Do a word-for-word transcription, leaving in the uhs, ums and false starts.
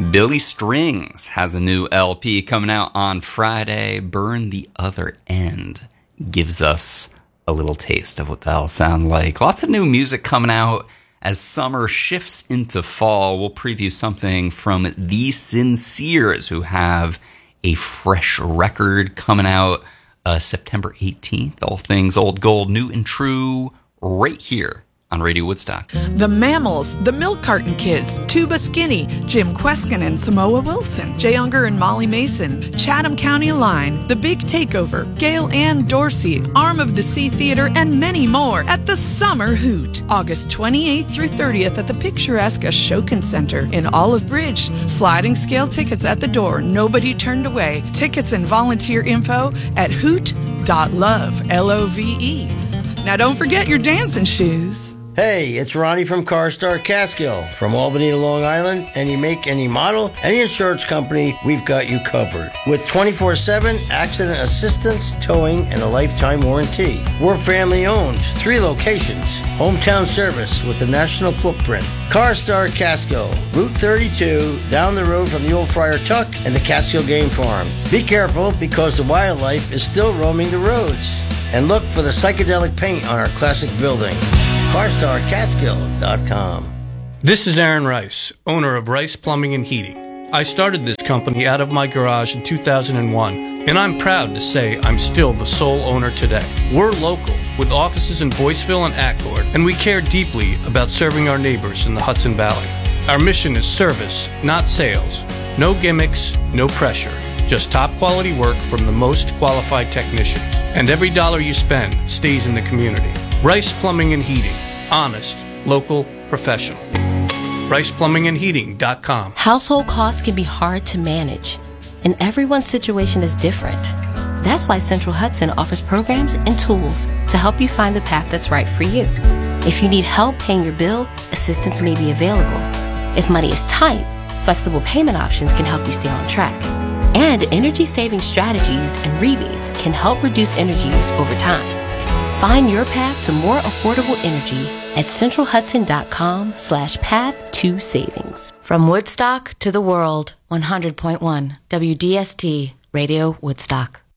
Billy Strings has a new L P coming out on Friday. Burn the Other End gives us a little taste of what that'll sound like. Lots of new music coming out as summer shifts into fall. We'll preview something from The Sinceres, who have a fresh record coming out uh, September eighteenth. All things old gold, new and true, right here on Radio Woodstock. The Mammals, The Milk Carton Kids, Tuba Skinny, Jim Kweskin and Samoa Wilson, Jay Unger and Molly Mason, Chatham County Line, The Big Takeover, Gail Ann Dorsey, Arm of the Sea Theater, and many more at the Summer Hoot, August twenty-eighth through thirtieth at the picturesque Ashokan Center in Olive Bridge. Sliding scale tickets at the door, nobody turned away. Tickets and volunteer info at hoot dot love, L O V E. Now don't forget your dancing shoes. Hey, it's Ronnie from CarStar Catskill. From Albany to Long Island, any make, any model, any insurance company, we've got you covered. With twenty-four seven accident assistance, towing, and a lifetime warranty. We're family owned, three locations, hometown service with a national footprint. CarStar Catskill, Route thirty-two, down the road from the old Friar Tuck and the Catskill Game Farm. Be careful because the wildlife is still roaming the roads. And look for the psychedelic paint on our classic building. car star catskill dot com. This is Aaron Rice, owner of Rice Plumbing and Heating. I started this company out of my garage in two thousand one, and I'm proud to say I'm still the sole owner today. We're local, with offices in Boyceville and Accord, and we care deeply about serving our neighbors in the Hudson Valley. Our mission is service, not sales. No gimmicks, no pressure. Just top quality work from the most qualified technicians. And every dollar you spend stays in the community. Rice Plumbing and Heating. Honest, local, professional. rice plumbing and heating dot com. Household costs can be hard to manage, and everyone's situation is different. That's why Central Hudson offers programs and tools to help you find the path that's right for you. If you need help paying your bill, assistance may be available. If money is tight, flexible payment options can help you stay on track. And energy-saving strategies and rebates can help reduce energy use over time. Find your path to more affordable energy at central hudson dot com slash path to savings. From Woodstock to the world, one hundred point one W D S T Radio Woodstock.